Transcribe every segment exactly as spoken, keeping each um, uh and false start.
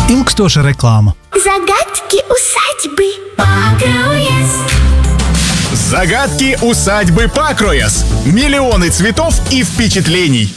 Ilgstoša reklāma. Загадки усадьбы Пакрояс. Загадки усадьбы Пакрояс. Миллионы цветов и впечатлений.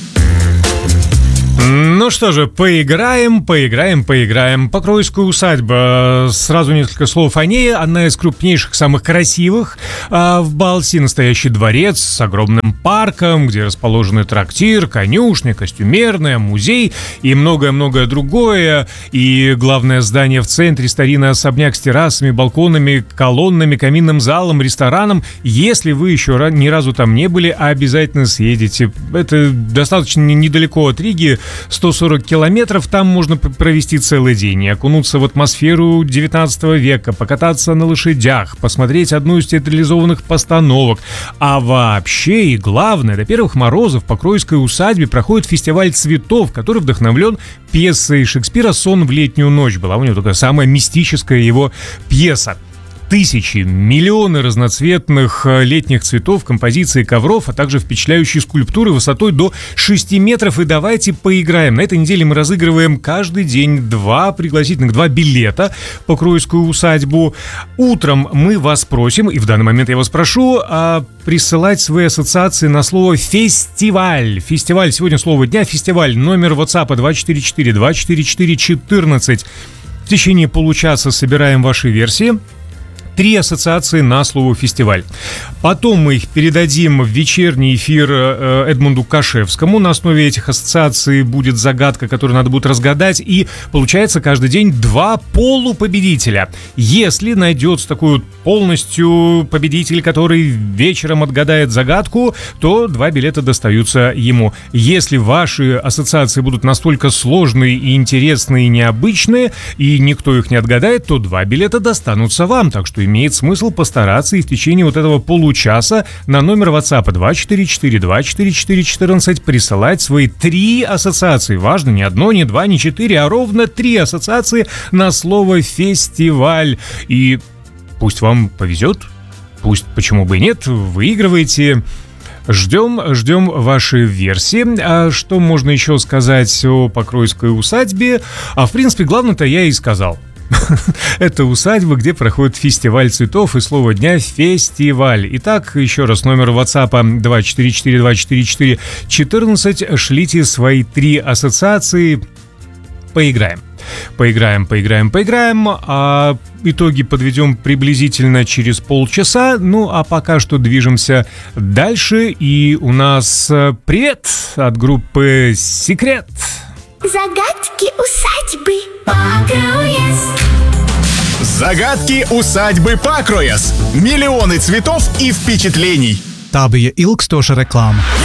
Ну что же, поиграем, поиграем, поиграем. Покройская усадьба. Сразу несколько слов о ней. Одна из крупнейших, самых красивых а, в Балтии. Настоящий дворец с огромным парком, где расположены трактир, конюшня, костюмерная, музей и многое-многое другое. И главное здание в центре — старинный особняк с террасами, балконами, колоннами, каминным залом, рестораном. Если вы еще ни разу там не были, обязательно съездите. Это достаточно недалеко от Риги. сто сорок километров, там можно провести целый день и окунуться в атмосферу девятнадцатого века, покататься на лошадях, посмотреть одну из театрализованных постановок. А вообще и главное, до первых морозов в Покройской усадьбе проходит фестиваль цветов, который вдохновлен пьесой Шекспира «Сон в летнюю ночь». Была у него такая самая мистическая его пьеса. Тысячи, миллионы разноцветных летних цветов, композиции ковров, а также впечатляющие скульптуры высотой до шести метров. И давайте поиграем. На этой неделе мы разыгрываем каждый день два пригласительных, два билета в Покройскую усадьбу. Утром мы вас просим, и в данный момент я вас прошу, а, присылать свои ассоциации на слово «фестиваль». Фестиваль. Сегодня слово дня — фестиваль. Номер WhatsApp два четыре четыре два четыре четыре четырнадцать. В течение получаса собираем ваши версии. Три ассоциации на слово «фестиваль». Потом мы их передадим в вечерний эфир Эдмунду Кашевскому. На основе этих ассоциаций будет загадка, которую надо будет разгадать. И получается каждый день два полупобедителя. Если найдется такой вот полностью победитель, который вечером отгадает загадку, то два билета достаются ему. Если ваши ассоциации будут настолько сложные и интересные и необычные, и никто их не отгадает, то два билета достанутся вам. Так что имеет смысл постараться и в течение вот этого получаса на номер WhatsApp два четыре четыре два четыре четыре четырнадцать присылать свои три ассоциации. Важно, не одно, не два, не четыре, а ровно три ассоциации на слово «фестиваль». И пусть вам повезет, пусть, почему бы и нет, выигрываете. Ждем, ждем ваши версии. А что можно еще сказать о Покройской усадьбе? А в принципе, главное-то я и сказал. Это усадьба, где проходит фестиваль цветов, и слово дня — фестиваль. Итак, еще раз, номер WhatsApp два четыре четыре два четыре четыре четырнадцать. Шлите свои три ассоциации. Поиграем. Поиграем, поиграем, поиграем. А итоги подведем приблизительно через полчаса. Ну, а пока что движемся дальше. И у нас привет от группы «Секрет». Загадки усадьбы Пакрояс. Загадки усадьбы Пакрояс. Миллионы цветов и впечатлений. Tā bija ilgstoša reklāma.